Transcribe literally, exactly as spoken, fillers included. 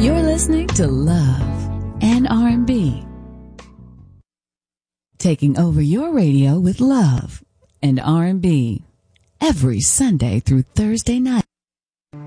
You're listening to Love and R and B. Taking over your radio with Love and R and B every Sunday through Thursday night.